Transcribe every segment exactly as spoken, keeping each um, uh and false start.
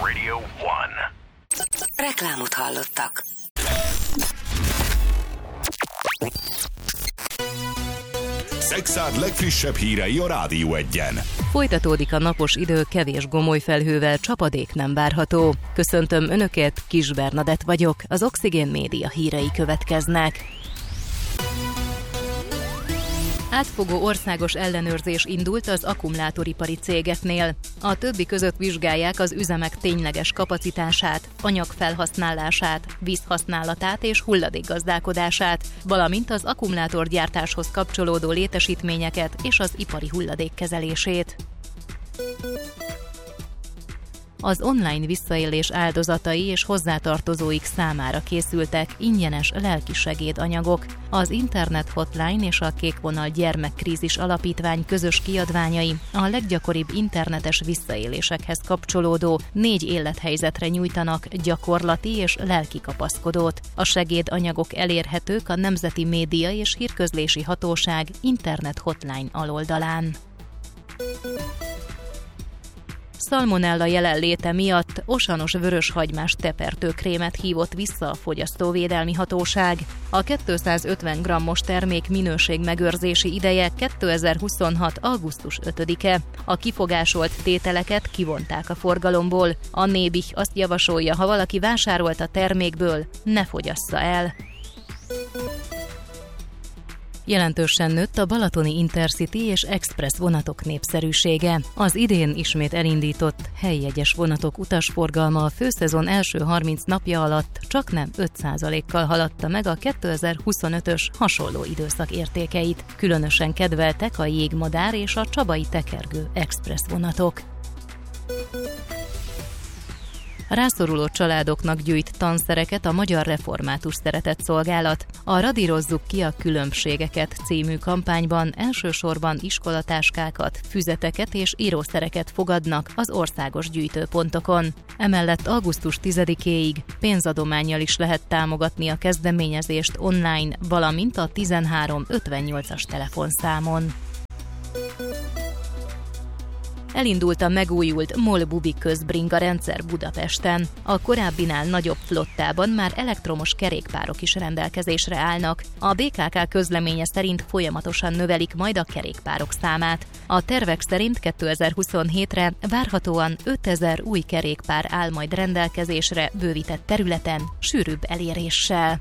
Radio One. Reklámot hallottak. Szexárd legfrissebb hírei a Rádió Egyen. Folytatódik a napos idő, kevés gomoly felhővel, csapadék nem várható. Köszöntöm Önöket, Kis Bernadett vagyok, az Oxigén Média hírei következnek. Átfogó országos ellenőrzés indult az akkumulátoripari cégeknél. A többi között vizsgálják az üzemek tényleges kapacitását, anyagfelhasználását, vízhasználatát és hulladékgazdálkodását, valamint az akkumulátorgyártáshoz kapcsolódó létesítményeket és az ipari hulladék kezelését. Az online visszaélés áldozatai és hozzátartozóik számára készültek ingyenes lelkisegédanyagok. Az Internet Hotline és a Kékvonal Gyermekkrízis Alapítvány közös kiadványai a leggyakoribb internetes visszaélésekhez kapcsolódó négy élethelyzetre nyújtanak gyakorlati és lelki kapaszkodót. A segédanyagok elérhetők a Nemzeti Média és Hírközlési Hatóság Internet Hotline aloldalán. Szalmonella jelenléte miatt osanos vöröshagymás tepertőkrémet hívott vissza a Fogyasztóvédelmi Hatóság. A kétszázötven grammos termék minőségmegőrzési ideje kétezer-huszonhat. augusztus ötödike. A kifogásolt tételeket kivonták a forgalomból. A Nébih azt javasolja, ha valaki vásárolt a termékből, ne fogyassza el. Jelentősen nőtt a balatoni Intercity és Express vonatok népszerűsége. Az idén ismét elindított helyjegyes vonatok utasforgalma a főszezon első harminc napja alatt csaknem öt százalékkal haladta meg a kétezer-huszonötös hasonló időszak értékeit. Különösen kedveltek a Jégmadár és a Csabai Tekergő Express vonatok. Rászoruló családoknak gyűjt tanszereket a Magyar Református Szeretetszolgálat. A Radírozzuk ki a különbségeket című kampányban elsősorban iskolatáskákat, füzeteket és írószereket fogadnak az országos gyűjtőpontokon. Emellett augusztus tizedikéig pénzadománnyal is lehet támogatni a kezdeményezést online, valamint a tizenhárom ötvennyolcas telefonszámon. Elindult a megújult MOL-Bubi közbringa rendszer Budapesten. A korábbinál nagyobb flottában már elektromos kerékpárok is rendelkezésre állnak. A bé ká ká közleménye szerint folyamatosan növelik majd a kerékpárok számát. A tervek szerint kétezer-huszonhétre várhatóan ötezer új kerékpár áll majd rendelkezésre bővített területen, sűrűbb eléréssel.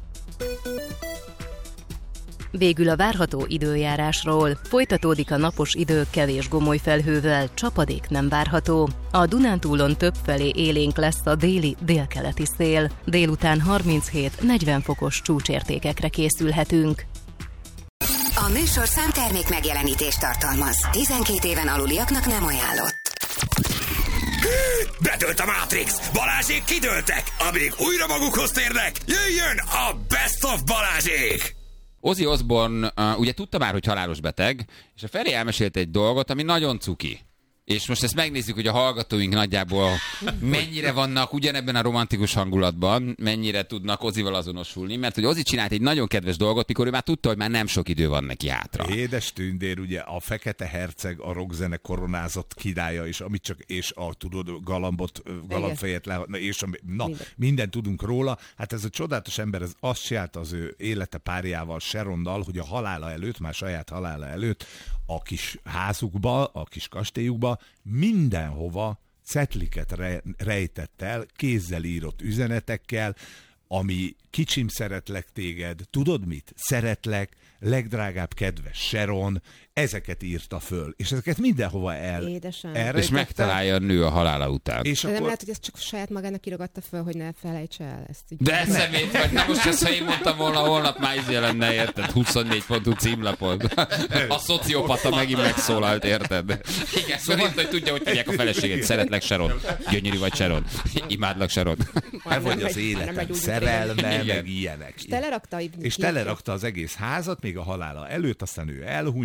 Végül a várható időjárásról. Folytatódik a napos idő kevés gomoly felhővel, csapadék nem várható. A Dunántúlon többfelé élénk lesz a déli délkeleti szél. Délután harminchét-negyven fokos csúcsértékekre készülhetünk. A műsorszám termék megjelenítést tartalmaz. tizenkét éven aluliaknak nem ajánlott. Bedőlt a Matrix! Balázsék kidőltek! Amíg újra magukhoz térnek, jöjjön a Best of Balázsék! Ozzy Osbourne uh, ugye tudta már, hogy halálos beteg, és a Feri elmesélt egy dolgot, ami nagyon cuki. És most ezt megnézzük, hogy a hallgatóink nagyjából mennyire vannak ugyanebben a romantikus hangulatban, mennyire tudnak Ozzyval azonosulni, mert hogy Ozzy csinált egy nagyon kedves dolgot, mikor ő már tudta, hogy már nem sok idő van neki hátra. Édes tündér, ugye a Fekete Herceg, a rockzene koronázott királya, és amit csak, és a tudod, galambot, galambfejet le, és a, na, minden. minden tudunk róla. Hát ez a csodálatos ember, ez azt csinálta az ő élete párjával, Sharonnal, hogy a halála előtt, már saját halála előtt, a kis házukba, a kis kastélyukba mindenhova cetliket re- rejtett el, kézzel írott üzenetekkel, ami kicsim, szeretlek téged, tudod mit? Szeretlek, legdrágább kedves Sharon, ezeket írta föl, és ezeket mindenhova el. Édesem. És megtalálja a nő a halála után. És akkor... nem lehet, hogy ezt csak saját magának írogatta föl, hogy ne felejtse el ezt. Így de szemét vagy, na most ezt, ha én mondtam volna, holnap már izé lenne, érted? huszonnégy pontú címlapon. A szociopata megint megszólalt, érted? Igen, szóval írta, hogy tudja, hogy tudják a feleséget. Szeretlek, Sharon. Gyönyörű vagy, Sharon. Imádlak, Sharon. Te vagy az életem szerelme, meg ilyenek. És telerakta, és telerakta az egész házat, még a halála előtt, aztán ő elhunyt, és akkor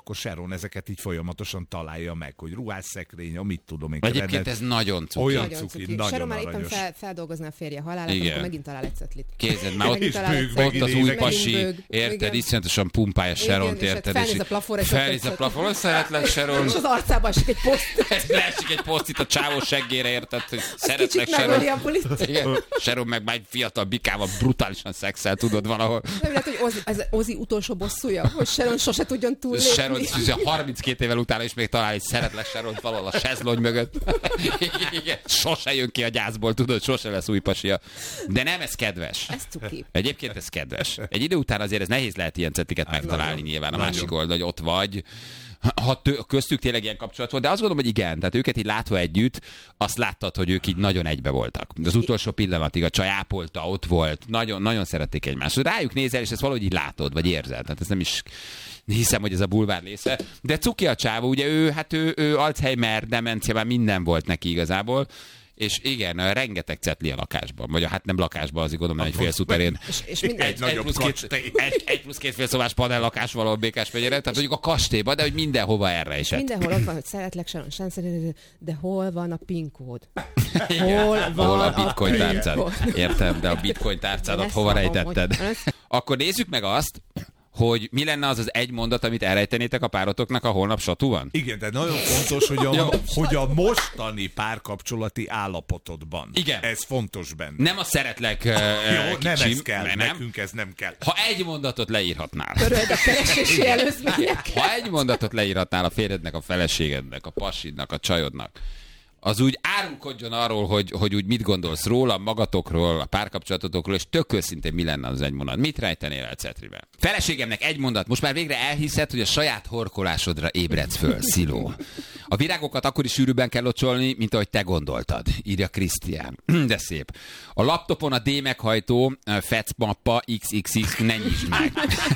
akkor Sharon ezeket így folyamatosan találja meg, hogy ruhásszekrény, amit tudom én. Egyébként keredet, ez nagyon cuki. Olyan Nagyon cuki, cuki. nagyon Sharon már éppen aranyos. fel, feldolgozna a férje halálát, Igen. amikor megint talál egy cetlit. Kézed, már ott, Megint talál egy bőg, cetlit. ott az megint új ének. pasi, Megint bőg. érted, Igen. iszonyatosan pumpálja Sharont, és érted? felnéz a plafonra, és ott felnéz a egy plafonra, szeretlek Sharon. És az arcába esik egy poszt. Leesik egy poszt itt a csávó seggére, érted, hogy szeretlek Kicsit Sharon. megöli a bulit. Igen. Sharon meg már egy fiatal bikával brutálisan szexel, tudod valahol. Nem lehet, hogy Ozzy, az Ozzy utolsó bosszúja, hogy Sharon sose tudjon túllépni. Sharon harminckét évvel utána is még talál egy szeretlek Sharon valahol a sezlony mögött. Igen. Sose jön ki a gyászból, tudod, sose lesz új pasia. De nem, ez kedves. Ez cuki. Egyébként ez kedves. Egy idő után azért ez nehéz lehet ilyen cettiket megtalálni nagyon, nyilván a nagyon. másik oldal, hogy ott vagy. Ha tő, köztük tényleg ilyen kapcsolat volt, de azt gondolom, hogy igen, tehát őket így látva együtt, azt láttad, hogy ők így nagyon egybe voltak. Az utolsó pillanatig a csaj ápolta, ott volt, nagyon, nagyon szerették egymást. Rájuk nézel, és ezt valahogy így látod, vagy érzed. Tehát ez nem is hiszem, hogy ez a bulvár része. De cuki a csávó, ugye ő, hát ő, ő Alzheimer, demencia, már minden volt neki igazából. És igen, rengeteg cetli a lakásban. Vagy hát nem lakásban, azért gondolom, egy fél szuperén. És, és minden, Egy Egy, nagyobb plusz két, kastély. egy, egy plusz két félszobás panel lakás valahol Békásmegyére, tehát mondjuk a kastélyban, de hogy mindenhova erre esett. mindenhol ott van, hogy szeretlek Sharon, Sharon, szeretlek, de hol van a PIN kód? Hol van Hol a a bitcoin PIN tárcád? kód? Értem, de a bitcoin tárcádat Lesz hova magam, rejtetted? hogy- Akkor nézzük meg azt, hogy mi lenne az az egy mondat, amit elrejtenétek a párotoknak a holnap satúban? Igen, de nagyon fontos, hogy Jó. a, hogy a mostani párkapcsolati állapotodban. Igen. Ez fontos benne. Nem a szeretlek uh, Jó, nem kicsim, ez kell, nem. nekünk ez nem kell. Ha egy mondatot leírhatnál, Töröld a keresési előzmények. ha egy mondatot leírhatnál a férjednek, a feleségednek, a pasidnak, a csajodnak, az úgy árulkodjon arról, hogy, hogy úgy mit gondolsz róla, magatokról, a párkapcsolatotokról, és tök őszintén mi lenne az egy mondat. Mit rejtenél el Cetribe? Feleségemnek egy mondat, most már végre elhiszed, hogy a saját horkolásodra ébredsz föl, Sziló. A virágokat akkor is sűrűbben kell locsolni, mint ahogy te gondoltad, írja Krisztián. De szép. A laptopon a D meghajtó, fecmappa, iksz iksz iksz, ne nyisd meg.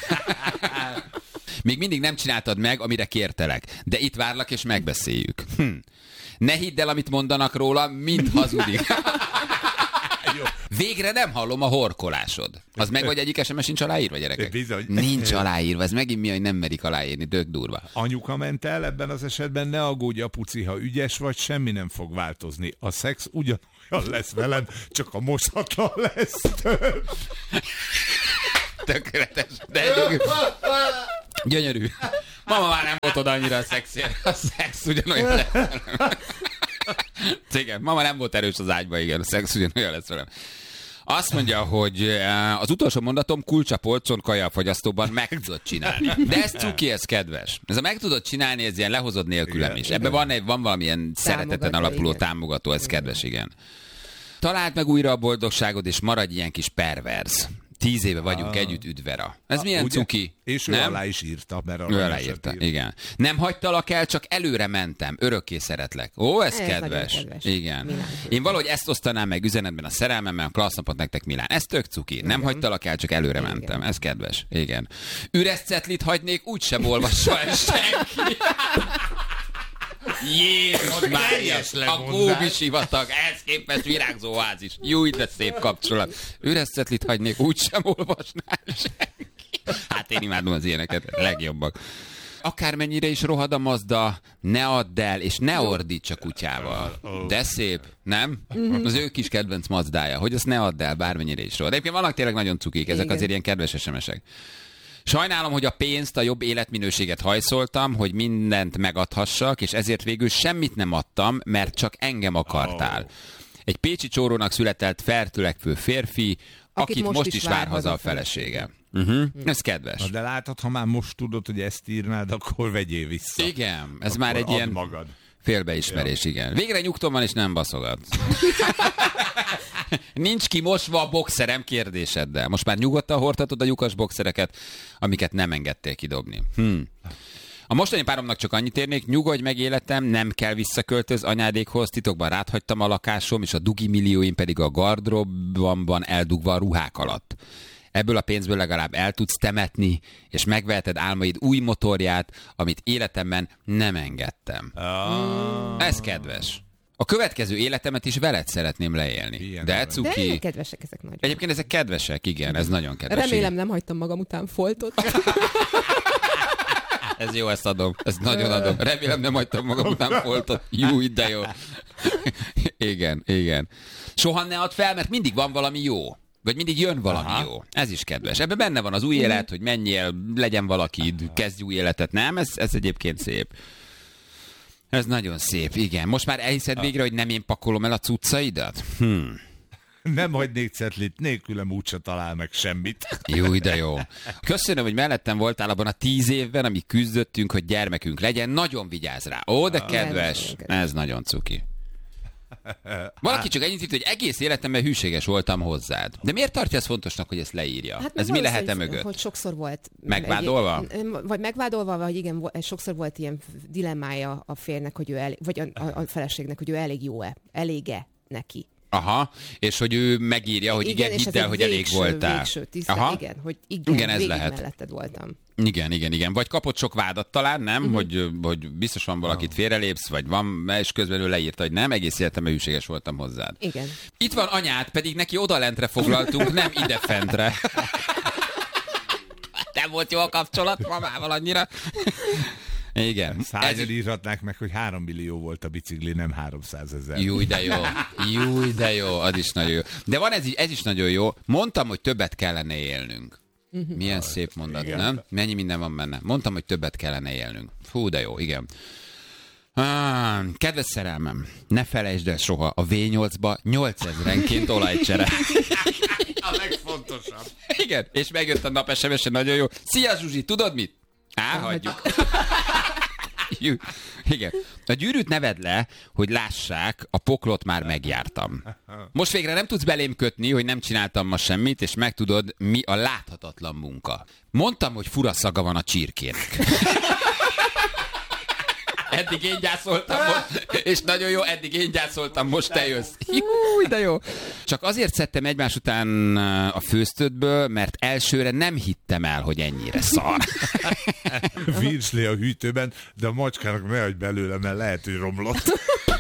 Még mindig nem csináltad meg, amire kértelek, de itt várlak és megbeszéljük. Hm. Ne hidd el, amit mondanak róla, mind hazudik. Végre nem hallom a horkolásod. Az meg, hogy egyik es em es sincs aláírva, gyerekek? Bizony. Nincs aláírva, ez megint mi, hogy nem merik aláírni, dög durva. Anyuka ment el, ebben az esetben ne aggódj, apuci, ha ügyes vagy, semmi nem fog változni. A szex ugyanolyan lesz velem, csak a mosatlan lesz több. Tökéletes, de gyönyörű. Gyönyörű. Mama már nem volt oda annyira a szexért. A szex ugyanolyan lesz velem. Igen, mama nem volt erős az ágyba, igen, a szex ugyanolyan lesz velem. Azt mondja, hogy az utolsó mondatom, kulcs a polcon, kaja a fagyasztóban, meg tudod csinálni. De ez cuki, ez kedves. Ez a meg tudod csinálni, ez ilyen lehozod nélkülem is. Ebben van, egy, van valamilyen szereteten alapuló igen. támogató, ez kedves, igen. Találd meg újra a boldogságod, és maradj ilyen kis perverz. Tíz éve vagyunk ah. együtt, üdvera. Ez ah, milyen ugye? cuki? És ő nem? alá is írta, mert Ő aláírta, igen. Nem hagytalak el, csak előre mentem. Örökké szeretlek. Ó, ez, Ez kedves. nagyon kedves. Igen. Milán. Én valahogy ezt osztanám meg üzenetben a szerelmemmel, klassz napot nektek, Milán. Ez tök cuki. Nem igen. hagytalak el, csak előre igen. mentem. Ez kedves. Igen. Üres cetlit hagynék, úgysem olvassa el senki. Jézus Mária, a Góbi sivatag, ehhez képest virágzó oázis. Jó, de szép kapcsolat. Üres cetlit hagynék, úgysem olvasnál senki. Hát én imádom az ilyeneket, legjobbak. Akármennyire is rohad a Mazda, ne add el, és ne ordíts a kutyával. De szép, nem? Az ő kis kedvenc Mazdája, hogy azt ne add el, bármennyire is rohad. Egyébként vannak tényleg nagyon cukik, ezek igen. azért ilyen kedves es em esek. Sajnálom, hogy a pénzt, a jobb életminőséget hajszoltam, hogy mindent megadhassak, és ezért végül semmit nem adtam, mert csak engem akartál. Egy pécsi csórónak született fertülekvő férfi, akit, akit most, most is vár haza a felesége. Uh-huh. Ez kedves. Na, de látod, ha már most tudod, hogy ezt írnád, akkor vegyél vissza. Igen, ez akkor már egy ilyen magad. félbeismerés, igen. Végre nyugtom van, és nem baszogat. Nincs kimosva a boxerem kérdéseddel. Most már nyugodtan hordhatod a lyukas boxereket, amiket nem engedtél kidobni. Hm. A mostani páromnak csak annyit érnék, nyugodj meg életem, nem kell visszaköltöz anyádékhoz, titokban ráthagytam a lakásom, és a dugi millióim pedig a gardróbamban eldugva a ruhák alatt. Ebből a pénzből legalább el tudsz temetni, és megveheted álmaid új motorját, amit életemben nem engedtem. Ah. Ez kedves. A következő életemet is veled szeretném leélni. Ilyen de arany. cuki. De kedvesek ezek nagyon. Egyébként ezek kedvesek, igen, ez nagyon kedves. Remélem nem hagytam magam után foltot. Ez jó, ezt adom. Ezt nagyon adom. Remélem nem hagytam magam után foltot. Jó, de jó. Igen, igen. Soha ne add fel, mert mindig van valami jó. Vagy mindig jön valami Aha. jó. Ez is kedves. Ebben benne van az új élet, hogy menjél, legyen valakid, kezdj új életet. Nem? Ez, ez egyébként szép. Ez nagyon szép, igen. Most már elhiszed végre, hogy nem én pakolom el a cuccaidat? Hm. Nem hagynék cetlit, nélkülem úgyse talál meg semmit. Jó, de jó. Köszönöm, hogy mellettem voltál abban a tíz évben, amíg küzdöttünk, hogy gyermekünk legyen. Nagyon vigyázz rá. Ó, de kedves. Ez nagyon cuki. Valaki csak ennyit írt, hogy egész életemben hűséges voltam hozzád. De miért tartja ezt fontosnak, hogy ezt leírja? Hát ez mi lehet-e mögött? Hogy sokszor volt... Megvádolva? Egy, vagy megvádolva, vagy igen, sokszor volt ilyen dilemmája a férnek, hogy ő elég, vagy a, a feleségnek, hogy ő elég jó-e, elég-e neki. Aha, és hogy ő megírja, hogy igen, igen hidd el, hogy végső, elég voltál. Végső, tiszta, Aha. igen, hogy igen, igen ez lehet. melletted voltam. Igen, igen, igen. Vagy kapott sok vádat talán, nem? Uh-huh. Hogy, hogy biztos van valakit félrelépsz, vagy van, és közben ő leírta, hogy nem, egész életemben hűséges voltam hozzád. Igen. Itt van anyád, pedig neki odalentre foglaltunk, nem idefentre. Nem volt jó a kapcsolat mamával annyira. Igen. Százal írhatnák meg, hogy három millió volt a bicikli, nem háromszázezer. Júj, de jó. Júj, de jó. Az is nagyon jó. De van ez, ez is nagyon jó. Mondtam, hogy többet kellene élnünk. Milyen ah, szép mondat, igen. Nem? Mennyi minden van benne. Mondtam, hogy többet kellene élnünk. Fú, de jó, igen. Ah, kedves szerelmem, ne felejtsd el soha, a vé nyolcba nyolcezrenként olajcsere. A legfontosabb. Igen, és megjött a nap es em es-e, nagyon jó. Szia Zsuzsi, tudod mit? Á, hagyjuk. Igen. A gyűrűt ne vedd le, hogy lássák, a poklot már megjártam. Most végre nem tudsz belém kötni, hogy nem csináltam ma semmit, és megtudod, mi a láthatatlan munka. Mondtam, hogy fura szaga van a csirkének. Eddig én gyászoltam most, és nagyon jó, eddig én gyászoltam, most te jössz. Júj, de jó. Csak azért szedtem egymás után a főztődből, mert elsőre nem hittem el, hogy ennyire szar. Virsli a hűtőben, de a macskának ne hagyj belőle, mert lehet, hogy romlott.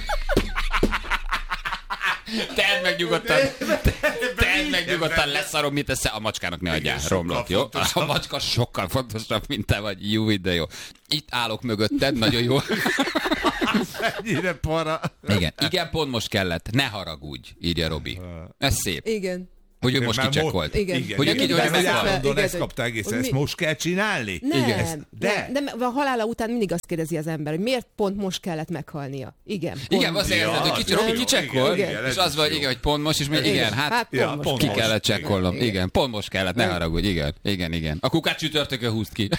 Tedd meg nyugodtan, tedd meg nyugodtan, leszarom, mit tesz, a macskának ne adjál, romlott, jó? A macska sokkal fontosabb, mint te vagy, jó, de jó. Itt állok mögötted, nagyon jó. Ennyire para. Igen, igen, pont most kellett, ne haragudj, írja Robi. Ez szép. Igen. Hogy ő most kicsekkolt. Igen. Igen. Hogy igen. Aki, hogy megvan. Ezt kapta egészen, ezt most kell csinálni? Nem, igen. De. Nem, nem, a halála után mindig azt kérdezi az ember, hogy miért pont most kellett meghalnia. Igen. Pont igen, azt érzed, hogy kicsi, Robi kicsekkol, és az vagy, igen, hogy pont most is, mert igen, hát, hát pont ja, most ki most. kellett csekkolnom. Igen. igen, pont most kellett, ne haragudj, igen, igen, igen. A kukát csütörtökön húzd ki.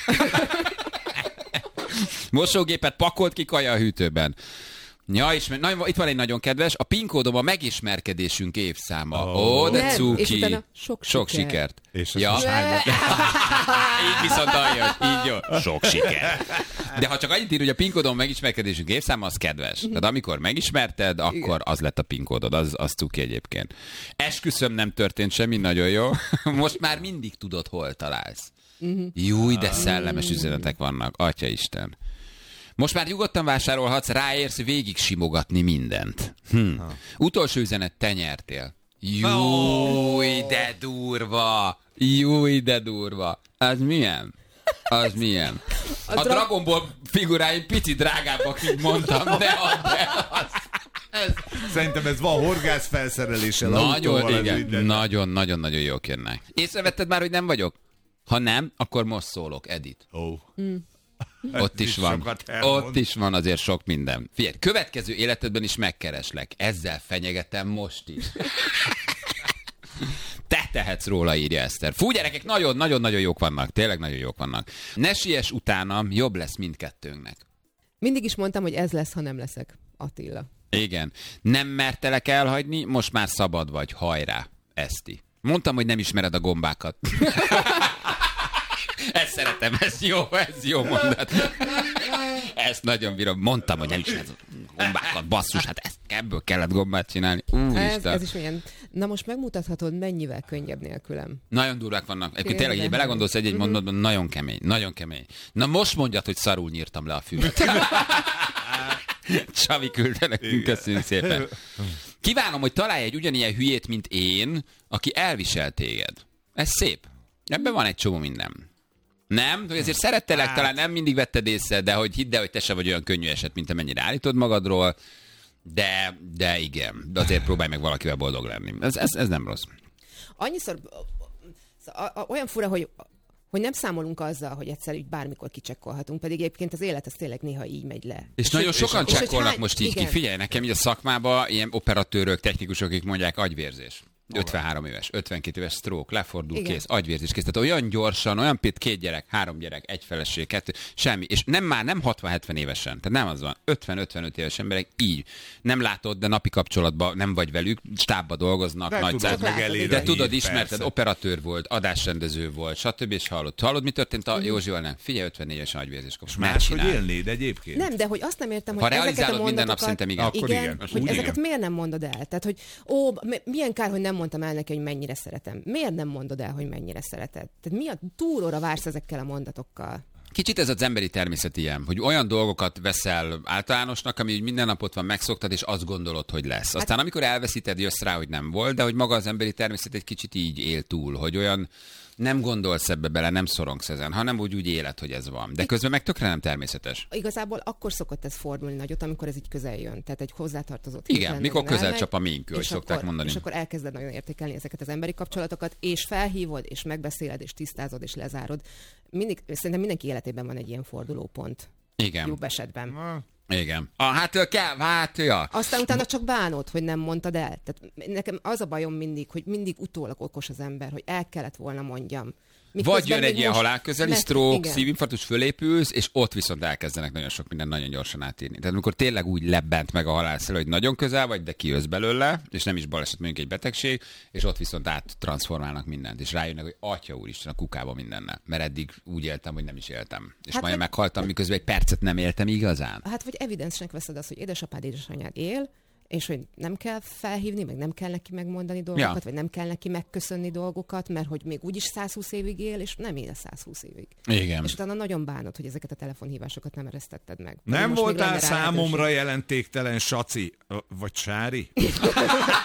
Mosógépet pakolt ki kaja a hűtőben. Ja, és nagyon, itt van egy nagyon kedves, a PIN kódom a megismerkedésünk évszáma. Ó, oh. oh, de cuki. És utána sok, sok sikert. És ja. Így viszont aljön, így jó. Sok siker. De ha csak annyit ír, hogy a PIN kódom a megismerkedésünk évszáma, az kedves. Tehát amikor megismerted, akkor az lett a PIN kódod, az, az cuki egyébként. Esküszöm, nem történt semmi, nagyon jó. Most már mindig tudod, hol találsz. Júj, de szellemes üzenetek vannak, Atyaisten. Most már nyugodtan vásárolhatsz, ráérsz végig simogatni mindent. Hm. Utolsó üzenet, te nyertél. Júj, de durva! Júj, de durva! Az milyen? Az milyen? A, a Dragon Ball figuráim pici drágábbak, mint mondtam, de add el azt. Ez. Szerintem ez van horgász felszereléssel. Nagyon, igen. Nagyon, nagyon, nagyon jók jönnek. Észrevetted már, hogy nem vagyok? Ha nem, akkor most szólok, Edith. Oh. Mm. Ott is van. Ott is van azért sok minden. Figyelj, következő életedben is megkereslek. Ezzel fenyegetem most is. Te tehetsz róla, írja Eszter. Fú, gyerekek, nagyon-nagyon-nagyon jók vannak. Tényleg nagyon jók vannak. Ne siess utánam, jobb lesz mindkettőnknek. Mindig is mondtam, hogy ez lesz, ha nem leszek. Attila. Igen. Nem mertelek elhagyni, most már szabad vagy. Hajrá, Eszti. Mondtam, hogy nem ismered a gombákat. Ezt szeretem, ez jó, ez jó mondat. Ezt nagyon bírom. Mondtam, hogy nem ismered a gombákat, basszus, hát ezt, ebből kellett gombát csinálni. Ez, ez is milyen. Na most megmutathatod, mennyivel könnyebb nélkülem. Nagyon durvák vannak. Egyébként tényleg, hogy belegondolsz egy-egy uh-huh. mondatban, nagyon kemény, nagyon kemény. Na most mondjad, hogy szarul nyírtam le a füvet. Csavi küldte nekünk, köszönjük szépen. Kívánom, hogy találj egy ugyanilyen hülyét, mint én, aki elvisel téged. Ez szép. Ebben van egy csomó minden. Nem? Hogy azért szerettelek, Hát. talán nem mindig vetted észre, de hogy hidd el, hogy te se vagy olyan könnyű eset, mint amennyire állítod magadról, de, de igen, de azért próbálj meg valakivel boldog lenni. Ez, ez, ez nem rossz. Annyiszor a, a, olyan fura, hogy hogy nem számolunk azzal, hogy egyszer így bármikor kicsekkolhatunk, pedig egyébként az élet az tényleg néha így megy le. És, és nagyon hogy, sokan és csekkolnak hány... most így igen. ki. Figyelj, nekem így a szakmában ilyen operatőrök, technikusok, akik mondják agyvérzés. ötvenhárom éves, ötvenkét éves stroke, lefordul, igen. kész, agyvérzés kész. Tehát olyan gyorsan, olyan pét, két gyerek, három gyerek, egy feleség, kettő, semmi. És nem már nem hatvan-hetven évesen, tehát nem az van, ötven-ötvenöt éves emberek így. Nem látod, de napi kapcsolatban nem vagy velük, stábba dolgoznak, de nagy tudod, száz, de tudod, ismerted, persze. Operatőr volt, adásrendező volt, stb. És hallott. Hallod, mi történt a Józsival? Nem. Figyelj, ötvennégy évesen agyvérzés kapsz. Máshogy élnéd egyébként. Nem, de hogy azt nem értem, hogy ha realizálod minden nap, szerintem igen. Akkor igen, igen. hogy Úgy ezeket igen. miért nem mondod el? Tehát, hogy ó, milyen kár, hogy nem mondtam el neki, hogy mennyire szeretem. Miért nem mondod el, hogy mennyire szereted? Tehát mi a túlóra vársz ezekkel a mondatokkal? Kicsit ez az emberi természet ilyen, hogy olyan dolgokat veszel általánosnak, ami úgy minden napot van, megszoktad, és azt gondolod, hogy lesz. Aztán amikor elveszíted, jössz rá, hogy nem volt, de hogy maga az emberi természet egy kicsit így él túl, hogy olyan nem gondolsz ebbe bele, nem szorongsz ezen, hanem úgy úgy éled, hogy ez van. De közben meg tökre nem természetes. Igazából akkor szokott ez fordulni nagyot, amikor ez így közel jön. Tehát egy hozzátartozott. Igen, mikor közel elmegy, csap a minkő, hogy szokták akkor, mondani. És akkor elkezded nagyon értékelni ezeket az emberi kapcsolatokat, és felhívod, és megbeszéled, és tisztázod, és lezárod. Mindig, szerintem mindenki életében van egy ilyen fordulópont. Igen. Jobb esetben. Igen. Ah, hát kell, hát, ja. Aztán utána csak bánod, hogy nem mondtad el. Tehát nekem az a bajom mindig, hogy mindig utólag okos az ember, hogy el kellett volna mondjam. Miközben vagy jön egy ilyen halálközeli stroke, szívinfarktus, fölépülsz, és ott viszont elkezdenek nagyon sok minden nagyon gyorsan átírni. Tehát amikor tényleg úgy lebbent meg a halálszel, hogy nagyon közel vagy, de kijössz belőle, és nem is baleset, mondjuk egy betegség, és ott viszont áttranszformálnak mindent, és rájönnek, hogy atya úristen, a kukába mindennel. Mert eddig úgy éltem, hogy nem is éltem. És hát majd vagy... meghaltam, miközben egy percet nem éltem igazán. Hát vagy evidensnek veszed azt, hogy édesapád, édesanyád él, és hogy nem kell felhívni, meg nem kell neki megmondani dolgokat, ja. vagy nem kell neki megköszönni dolgokat, mert hogy még úgyis százhúsz évig él, és nem él százhúsz évig. Igen. És utána nagyon bánod, hogy ezeket a telefonhívásokat nem eresztetted meg. Nem voltál számomra jelentéktelen, Saci, vagy Sári?